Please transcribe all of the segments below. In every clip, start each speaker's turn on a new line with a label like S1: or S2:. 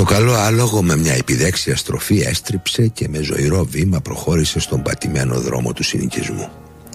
S1: Το καλό άλογο με μια επιδέξια στροφή έστριψε και με ζωηρό βήμα προχώρησε στον πατημένο δρόμο του συνοικισμού.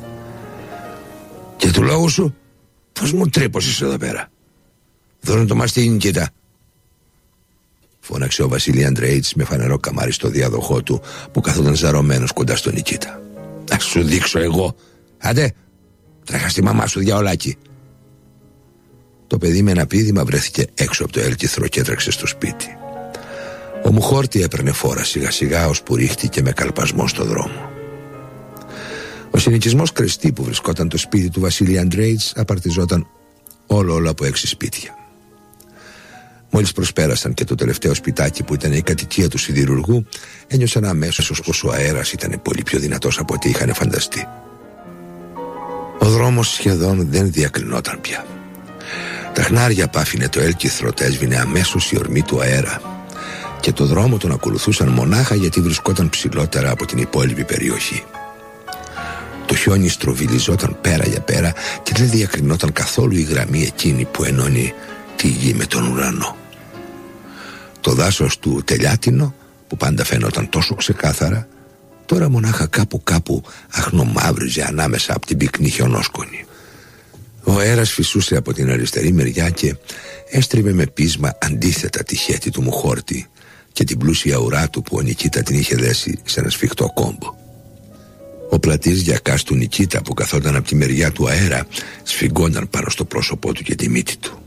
S1: «Και του λόγου σου, πώς μου τρύπωσες εδώ πέρα? Δώνε το μαστίγι, Νικήτα», φώναξε ο Βασίλη Αντρέιτς με φανερό καμάρι στο διάδοχό του που καθόταν ζαρωμένος κοντά στον Νικήτα. «Να σου δείξω εγώ. Άντε, τρέχα στη μαμά σου, διαολάκι». Το παιδί με ένα πήδημα βρέθηκε έξω από το έλκυθρο και έτρεξε στο σπίτι. Ο Μουχόρτη έπαιρνε φόρα σιγά σιγά ώσπου ρίχτηκε με καλπασμό στο δρόμο. Ο συνοικισμός Κρεστή που βρισκόταν το σπίτι του Βασίλη Αντρέιτς απαρτιζόταν όλο από 6 σπίτια. Μόλις προσπέρασαν και το τελευταίο σπιτάκι που ήταν η κατοικία του σιδηρουργού, ένιωσαν αμέσως πως ο αέρας ήταν πολύ πιο δυνατός από ό,τι είχαν φανταστεί. Ο δρόμος σχεδόν δεν διακρινόταν πια. Τα χνάρια που άφηνε το έλκυθρο τα έσβηνε αμέσως η ορμή του αέρα και το δρόμο τον ακολουθούσαν μονάχα γιατί βρισκόταν ψηλότερα από την υπόλοιπη περιοχή. Το χιόνι στροβιλιζόταν πέρα για πέρα και δεν διακρινόταν καθόλου η γραμμή εκείνη που ενώνει τη γη με τον ουρανό. Το δάσος του Τελιάτινο, που πάντα φαίνονταν τόσο ξεκάθαρα, τώρα μονάχα κάπου αχνομαύριζε ανάμεσα από την πυκνή χιονόσκονη. Ο αέρας φυσούσε από την αριστερή μεριά και έστριβε με πείσμα αντίθετα τη χέτη του Μουχόρτη και την πλούσια ουρά του που ο Νικήτα την είχε δέσει σε ένα σφιχτό κόμπο. Ο πλατής γιακάς του Νικήτα που καθόταν από τη μεριά του αέρα σφιγγόνταν πάνω στο πρόσωπό του και τη μύτη του.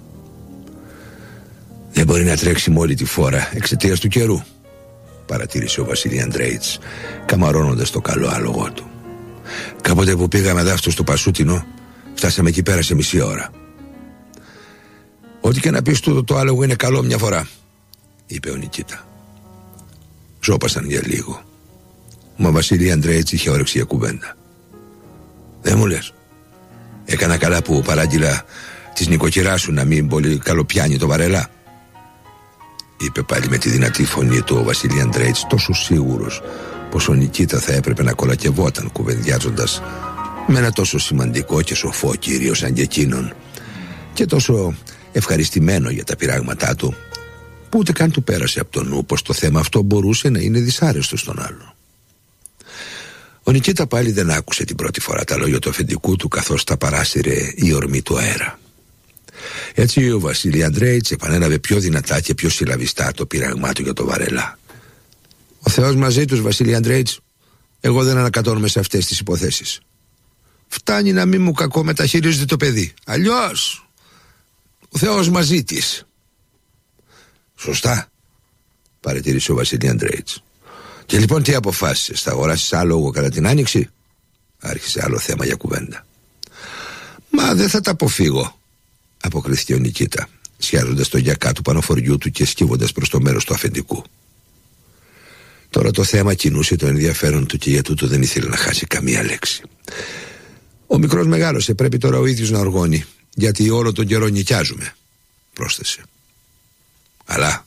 S1: «Δεν μπορεί να τρέξει με όλη τη φόρα εξαιτίας του καιρού», παρατήρησε ο Βασίλη Αντρέιτς, καμαρώνοντας το καλό άλογο του. «Κάποτε που πήγαμε δάφτω στο Πασούτινο, φτάσαμε εκεί πέρα σε μισή ώρα». «Ό,τι και να πεις τούτο το άλογο είναι καλό μια φορά», είπε ο Νικήτα. Ζώπασαν για λίγο. Μα ο Βασίλη Αντρέιτς είχε όρεξη για κουβέντα. «Δεν μου λες, έκανα καλά που παράγγειλα της νοικοκυράς σου να μην πολύ καλοπιάνει το βαρελά», είπε πάλι με τη δυνατή φωνή του ο Βασίλη Αντρέιτς, τόσο σίγουρος πως ο Νικήτα θα έπρεπε να κολακευόταν κουβεντιάζοντας με ένα τόσο σημαντικό και σοφό κύριο σαν και εκείνον και τόσο ευχαριστημένο για τα πειράγματά του που ούτε καν του πέρασε από το νου πως το θέμα αυτό μπορούσε να είναι δυσάρεστο στον άλλο. Ο Νικήτα πάλι δεν άκουσε την πρώτη φορά τα λόγια του αφεντικού του καθώς τα παράσυρε η ορμή του αέρα. Έτσι ο Βασίλη Αντρέιτς επανέλαβε πιο δυνατά και πιο συλλαβιστά το πείραγμά του για το βαρελά. «Ο Θεός μαζί τους, Βασίλη Αντρέιτς. Εγώ δεν ανακατώνομαι σε αυτές τις υποθέσεις. Φτάνει να μην μου κακό μεταχειρίζεται το παιδί. Αλλιώς ο Θεός μαζί της». «Σωστά», παρατήρησε ο Βασίλη Αντρέιτς. «Και λοιπόν τι αποφάσισες, θα αγοράσεις άλογο κατά την άνοιξη?» Άρχισε άλλο θέμα για κουβέντα. «Μα δεν θα τα αποφύγω», αποκρίθηκε ο Νικήτα, σιάζοντας το γιακά του πανοφοριού του και σκύβοντας προς το μέρος του αφεντικού. Τώρα το θέμα κινούσε το ενδιαφέρον του και για τούτο δεν ήθελε να χάσει καμία λέξη. «Ο μικρός μεγάλωσε, πρέπει τώρα ο ίδιος να οργώνει, γιατί όλο τον καιρό νοικιάζουμε», πρόσθεσε. «Αλλά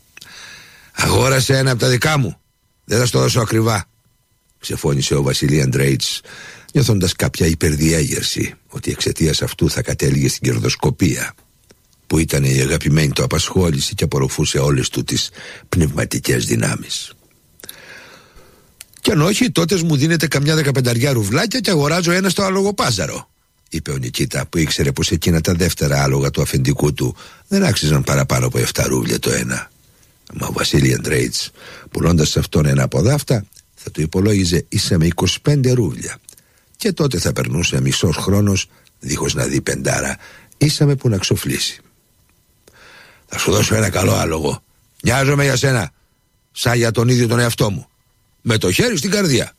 S1: αγόρασε ένα από τα δικά μου, δεν θα στο δώσω ακριβά», ξεφώνησε ο Βασίλη Αντρέιτς, νιώθοντας κάποια υπερδιέγερση ότι εξαιτίας αυτού θα κατέληγε στην κερδοσκοπία, που ήταν η αγαπημένη του απασχόληση και απορροφούσε όλες του τις πνευματικές δυνάμεις. «Κι αν όχι, τότε μου δίνετε καμιά 15 ρουβλάκια και αγοράζω ένα στο αλογοπάζαρο», είπε ο Νικήτα, που ήξερε πως εκείνα τα δεύτερα άλογα του αφεντικού του δεν άξιζαν παραπάνω από 7 ρούβλια το ένα. Μα ο Βασίλη Αντρέιτς, πουλώντας σε αυτόν ένα από δάφτα, θα του υπολόγιζε ίσα με 25 ρούβλια. Και τότε θα περνούσε μισός χρόνος, δίχως να δει πεντάρα, ίσα με που να ξοφλήσει. «Θα σου δώσω ένα καλό άλογο. Νοιάζομαι για σένα, σαν για τον ίδιο τον εαυτό μου. Με το χέρι στην καρδιά.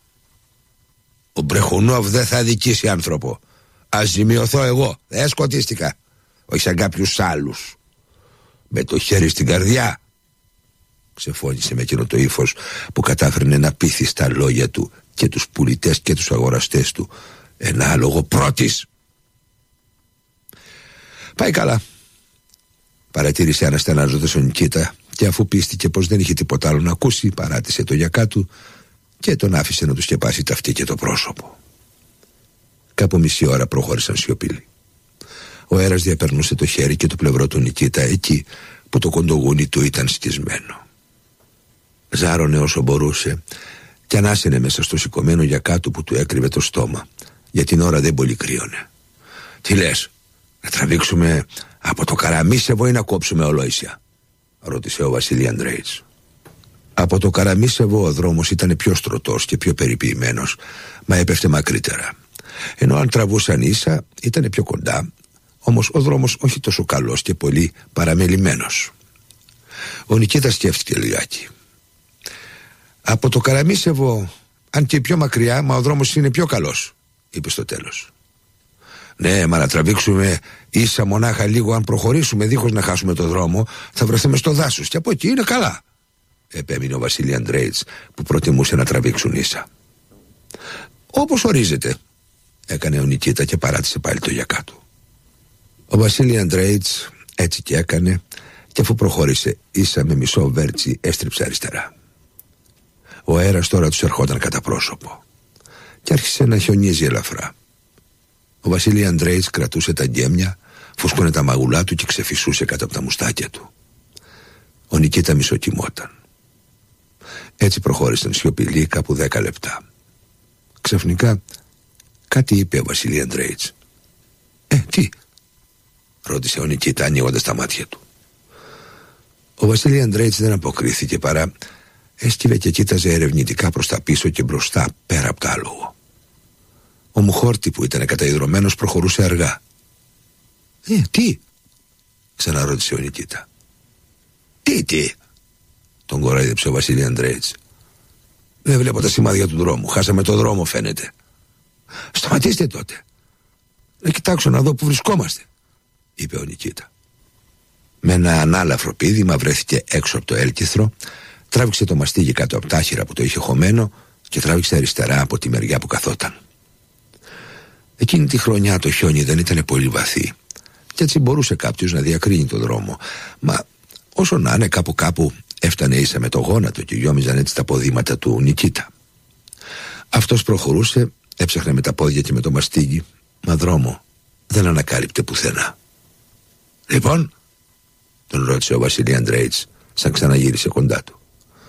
S1: Ο Μπρεχουνόβ δεν θα αδικήσει άνθρωπο. Ας ζημιωθώ εγώ, δεν σκοτίστηκα. Όχι σαν κάποιους άλλους. Με το χέρι στην καρδιά», ξεφώνησε με εκείνο το ύφος που κατάφερνε να πείθει στα λόγια του και τους πουλητές και τους αγοραστές του ένα άλογο πρώτης. «Πάει καλά», παρατήρησε αναστενάζοντας ο Νικήτα, και αφού πίστηκε πως δεν είχε τίποτα άλλο να ακούσει, παράτησε το γιακά του και τον άφησε να του σκεπάσει τα αυτιά και το πρόσωπο. Κάπου μισή ώρα προχώρησαν σιωπηλοί. Ο αέρας διαπερνούσε το χέρι και το πλευρό του Νικήτα εκεί που το κοντογούνι του ήταν σκισμένο. Ζάρωνε όσο μπορούσε κι ανάσαινε μέσα στο σηκωμένο για κάτω που του έκρυβε το στόμα. Για την ώρα δεν πολύ κρύωνε. «Τι λες, να τραβήξουμε από το Καραμίσεβο ή να κόψουμε ολόησια?» ρώτησε ο Βασίλη Ανδρέης. Από το Καραμίσεβο ο δρόμος ήταν πιο στρωτός και πιο περιποιημένος, μα έπεφτε μακρύτερα. Ενώ αν τραβούσαν ίσα ήταν πιο κοντά, όμως ο δρόμος όχι τόσο καλός και πολύ παραμελημένος. Ο Νικήτας σκέφτηκε λιγάκι. «Από το Καραμίσεβο, αν και πιο μακριά, μα ο δρόμος είναι πιο καλός», είπε στο τέλος. «Ναι, μα να τραβήξουμε ίσα μονάχα λίγο, αν προχωρήσουμε δίχως να χάσουμε το δρόμο, θα βρεθούμε στο δάσος και από εκεί είναι καλά», επέμεινε ο Βασίλη Ανδρέης, που προτιμούσε να τραβήξουν ίσα. «Όπως ορίζεται», έκανε ο Νικήτα και παράτησε πάλι το για κάτω. Ο Βασίλη Ανδρέης έτσι και έκανε, και αφού προχώρησε ίσα με μισό βέρτσι έστριψε αριστερά. Ο αέρας τώρα τους ερχόταν κατά πρόσωπο και άρχισε να χιονίζει ελαφρά. Ο Βασίλη Ανδρέης κρατούσε τα γκέμια, φούσκωνε τα μαγουλά του και ξεφυσούσε κάτω από τα μουστάκια του. Ο Νικήτα μισοκοιμόταν. Έτσι προχώρησαν σιωπηλοί κάπου 10 λεπτά. Ξαφνικά κάτι είπε ο Βασίλη Ανδρέης. Τι?» ρώτησε ο Νικήτα ανοίγοντας τα μάτια του. Ο Βασίλη Ανδρέης δεν αποκρίθηκε, παρά έσκυβε και κοίταζε ερευνητικά προς τα πίσω και μπροστά πέρα από το άλογο. Ο Μουχόρτη που ήταν καταϊδρωμένος προχωρούσε αργά. Τι?» ξαναρώτησε ο Νικήτα. Τι?» τον κορόιδεψε ο Βασίλη Ανδρέης. «Δεν βλέπω τα σημάδια του δρόμου. Χάσαμε το δρόμο, φαίνεται». «Σταματήστε τότε. Να κοιτάξω να δω που βρισκόμαστε», είπε ο Νικήτα. Με ένα ανάλαφρο πήδημα βρέθηκε έξω από το έλκυθρο, τράβηξε το μαστίγι κάτω από τα άχυρα που το είχε χωμένο και τράβηξε αριστερά από τη μεριά που καθόταν. Εκείνη τη χρονιά το χιόνι δεν ήταν πολύ βαθύ και έτσι μπορούσε κάποιος να διακρίνει το δρόμο, μα όσο να είναι κάπου έφτανε ίσα με το γόνατο και γιόμιζαν έτσι τα ποδήματα του Νικήτα. Αυτός προχωρούσε, έψαχνε με τα πόδια και με το μαστίγι, μα δρόμο δεν ανακάλυπτε πουθενά. «Λοιπόν?» τον ρώτησε ο Βασίλη Ανδρέης, σαν ξαναγύρισε κοντά του.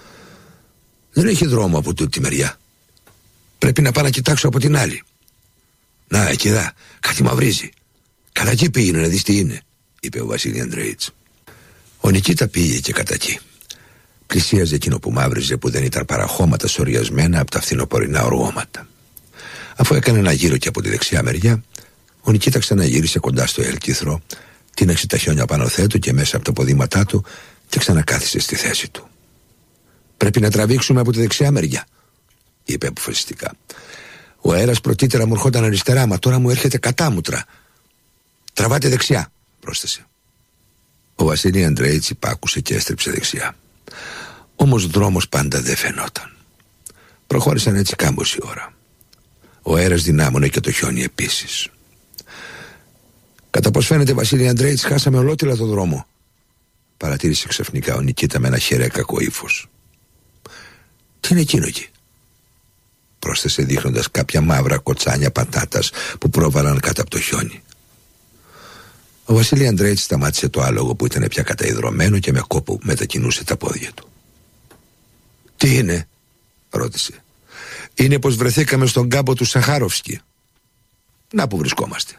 S1: «Δεν έχει δρόμο από τούτη τη μεριά. Πρέπει να πάω να κοιτάξω από την άλλη». «Να, εκεί δα, κάτι μαυρίζει. Κατά εκεί πήγαινε να δεις τι είναι», είπε ο Βασίλη Ανδρέης. Ο Νικήτα πήγε και κατά εκεί. Πλησίαζε εκείνο που μαύριζε, που δεν ήταν παρά χώματα σωριασμένα από τα φθινοπορεινά οργώματα. Αφού έκανε ένα γύρο και από τη δεξιά μεριά, ο Νικήτα ξαναγύρισε κοντά στο έλκυθρο, τίναξε τα χιόνια πάνω θέτου και μέσα από τα ποδήματά του και ξανακάθισε στη θέση του. «Πρέπει να τραβήξουμε από τη δεξιά μεριά», είπε αποφασιστικά. «Ο αέρας πρωτήτερα μου ερχόταν αριστερά, μα τώρα μου έρχεται κατάμουτρα». «Τραβάτε δεξιά», πρόσθεσε. Ο Βασίλη Ανδρέης υπάκουσε και έστριψε δεξιά. Όμως δρόμος πάντα δεν φαινόταν. Προχώρησαν έτσι κάμποση ώρα. Ο αέρας δυνάμωνε και το χιόνι επίσης. «Κατά πως φαίνεται, Βασίλη Ανδρέης, χάσαμε ολότελα το δρόμο», παρατήρησε ξαφνικά ο Νικήτα με ένα χερέκακο ύφος. «Τι είναι εκείνο εκεί?» πρόσθεσε δείχνοντας κάποια μαύρα κοτσάνια πατάτας που πρόβαλαν κάτω από το χιόνι. Ο Βασίλη Ανδρέης σταμάτησε το άλογο που ήταν πια καταϊδρωμένο και με κόπο μετακινούσε τα πόδια του. «Τι είναι?» ρώτησε. «Είναι πως βρεθήκαμε στον κάμπο του Σαχάροφσκι. Να που βρισκόμαστε».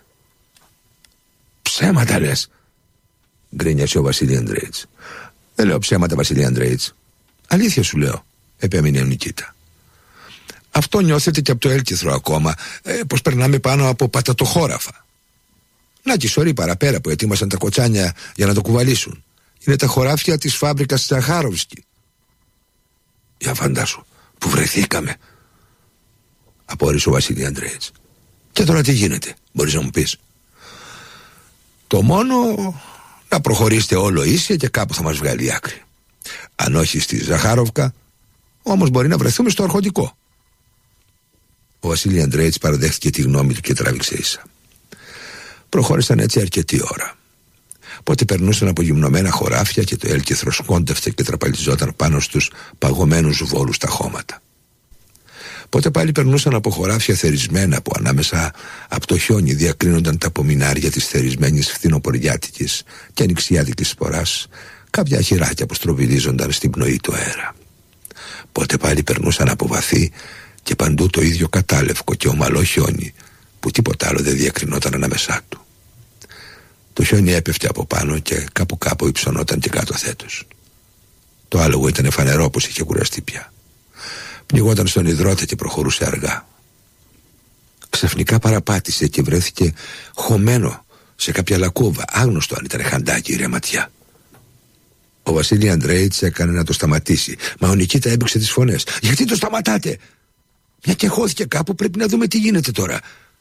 S1: «Ψέματα λες?» γκρίνιασε ο Βασίλη Ανδρέης. «Δεν λέω ψέματα, Βασίλη Ανδρέης. Αλήθεια σου λέω», επέμεινε ο Νικήτα. «Αυτό νιώθετε και από το έλκυθρο ακόμα, πως περνάμε πάνω από πατατοχώραφα. Να και σωρή παραπέρα που ετοίμασαν τα κοτσάνια για να το κουβαλήσουν. Είναι τα χωράφια της φάμπρικας Σαχάροφσκι». «Για φαντάσου, που βρεθήκαμε», απόρρισε ο Βασίλη Ανδρέης. «Και τώρα τι γίνεται, μπορείς να μου πεις?» «Το μόνο να προχωρήσετε όλο ίσια και κάπου θα μας βγάλει άκρη. Αν όχι στη Ζαχάροφκα, όμως μπορεί να βρεθούμε στο αρχοντικό». Ο Βασίλη Ανδρέης παραδέχτηκε τη γνώμη του και τράβηξε ίσα. Προχώρησαν έτσι αρκετή ώρα. Πότε περνούσαν από γυμνωμένα χωράφια και το έλκυθρο σκόντευτε και τραπαλιζόταν πάνω στους παγωμένους βόλους τα χώματα. Πότε πάλι περνούσαν από χωράφια θερισμένα που ανάμεσα από το χιόνι διακρίνονταν τα απομεινάρια της θερισμένης φθινοποριάτικης και ανοιξιάτικης σποράς, κάποια χειράκια που στροβιλίζονταν στην πνοή του αέρα. Πότε πάλι περνούσαν από βαθύ και παντού το ίδιο κατάλευκο και ομαλό χιόνι, που τίποτα άλλο δεν διακρινόταν ανάμεσά του. Το χιόνι έπεφτε από πάνω και κάπου υψωνόταν και κάτω θέτος. Το άλογο ήταν φανερό πως είχε κουραστεί πια. Πνιγόταν στον υδρότα και προχωρούσε αργά. Ξαφνικά παραπάτησε και βρέθηκε χωμένο σε κάποια λακκούβα, άγνωστο αν ήταν χαντάκι ή ρεματιά. Ο Βασίλη Αντρέιτς έκανε να το σταματήσει, μα ο Νικίτα έμπηξε τις φωνές. «Γιατί το σταματάτε? Μια και χώθηκε κάπου, πρέπει να δούμε τι γίνεται τώρα.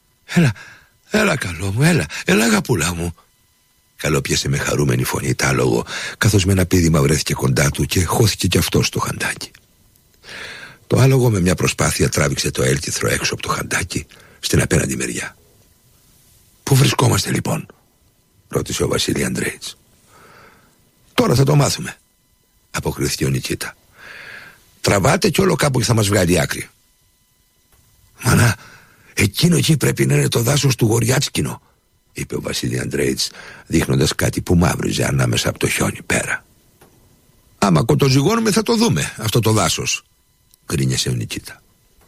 S1: Έλα καλό μου, έλα αγαπούλα μου». Καλόπιασε με χαρούμενη φωνή τ' άλογο, καθώς με ένα πήδημα βρέθηκε κοντά του και χώθηκε κι αυτό στο χαντάκι. Το άλογο με μια προσπάθεια τράβηξε το έλκυθρο έξω από το χαντάκι στην απέναντι μεριά. «Πού βρισκόμαστε λοιπόν?» ρώτησε ο Βασίλη Αντρέιτς. «Τώρα θα το μάθουμε», αποκριθήκε ο Νικίτα. «Τραβάτε κι όλο κάπου και θα μας βγάλει άκρη». «Μανά, εκείνο εκεί πρέπει να είναι το δάσος του Γοριάτσκινο», είπε ο Βασίλη Αντρέιτς, δείχνοντας κάτι που μαύριζε ανάμεσα από το χιόνι πέρα. «Άμα κοντοζυγώνουμε θα το δούμε αυτό το δάσος», γκρίνιασε ο Νικίτα.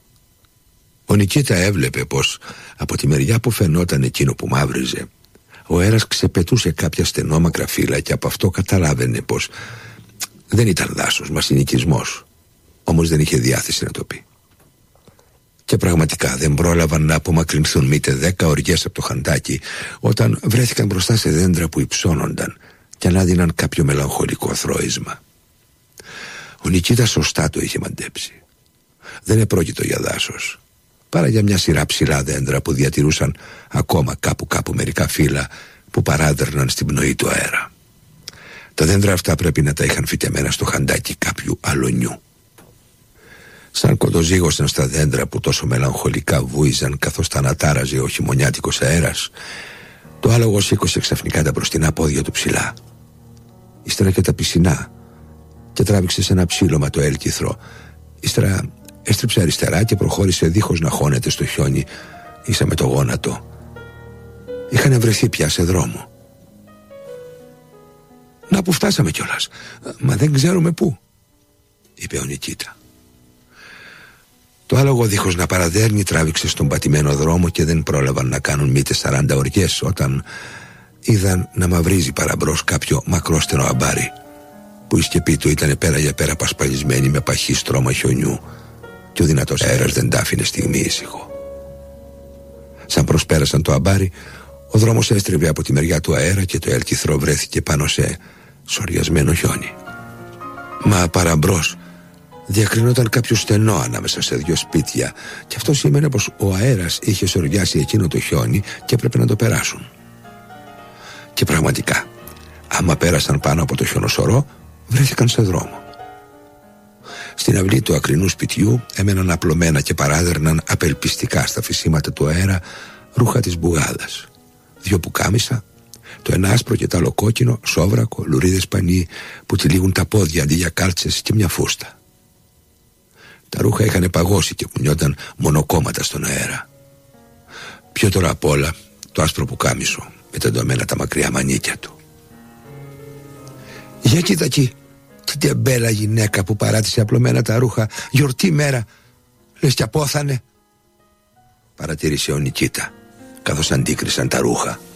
S1: Ο Νικίτα έβλεπε πως από τη μεριά που φαινόταν εκείνο που μαύριζε, ο αέρας ξεπετούσε κάποια στενόμακρα φύλλα και από αυτό καταλάβαινε πως δεν ήταν δάσος, μα συνοικισμός. Όμως δεν είχε διάθεση να το πει. Και πραγματικά δεν πρόλαβαν να απομακρυνθούν μήτε 10 οριές από το χαντάκι όταν βρέθηκαν μπροστά σε δέντρα που υψώνονταν και ανάδυναν κάποιο μελαγχολικό θρώισμα. Ο Νικίτα σωστά το είχε μαντέψει. Δεν επρόκειτο για δάσος, παρά για μια σειρά ψηλά δέντρα που διατηρούσαν ακόμα κάπου μερικά φύλλα που παράδερναν στην πνοή του αέρα. Τα δέντρα αυτά πρέπει να τα είχαν φυτεμένα στο χαντάκι κάποιου αλωνιού. Σαν κοντοζύγωσαν στα δέντρα που τόσο μελαγχολικά βούιζαν καθώς τα ανατάραζε ο χειμωνιάτικος αέρας, το άλογο σήκωσε ξαφνικά τα μπροστινά πόδια του ψηλά, ύστερα και τα πισινά, και τράβηξε σε ένα ψήλωμα το έλκυθρο. Ύστερα έστριψε αριστερά και προχώρησε δίχως να χώνεται στο χιόνι ίσα με το γόνατο. Είχαν βρεθεί πια σε δρόμο. «Να που φτάσαμε κιόλας, μα δεν ξέρουμε πού», είπε ο Νικίτα. Το άλογο δίχως να παραδέρνει τράβηξε στον πατημένο δρόμο και δεν πρόλαβαν να κάνουν μήτε 40 οριές όταν είδαν να μαυρίζει παραμπρός κάποιο μακρόστενο αμπάρι που η σκεπή του ήταν πέρα για πέρα πασπαλισμένη με παχύ στρώμα χιονιού και ο δυνατός αέρας δεν τ' άφηνε στιγμή ήσυχο. Σαν προσπέρασαν το αμπάρι, ο δρόμος έστριβε από τη μεριά του αέρα και το έλκυθρο βρέθηκε πάνω σε σοριασμένο χιόνι. Μα παραμπρός διακρινόταν κάποιο στενό ανάμεσα σε δύο σπίτια και αυτό σήμαινε πως ο αέρας είχε σοριάσει εκείνο το χιόνι και έπρεπε να το περάσουν. Και πραγματικά, άμα πέρασαν πάνω από το χιονοσορό, βρέθηκαν σε δρόμο. Στην αυλή του ακρινού σπιτιού έμεναν απλωμένα και παράδερναν απελπιστικά στα φυσίματα του αέρα ρούχα της μπουγάδας. 2 πουκάμισα, το ένα άσπρο και το άλλο κόκκινο, σόβρακο, λουρίδες πανί που τυλίγουν τα πόδια αντί για κάλτσες και μια φούστα. Τα ρούχα είχαν παγώσει και κουνιόταν μονοκόμματα στον αέρα. Πιο τώρα απ' όλα το άσπρο πουκάμισο με τα εντωμένα τα μακριά μανίκια του. «Για κοίτα εκεί, την τεμπέλα γυναίκα που παράτησε απλωμένα τα ρούχα, γιορτή μέρα, λες κι απόθανε», παρατήρησε ο Νικίτα καθώς αντίκρισαν τα ρούχα.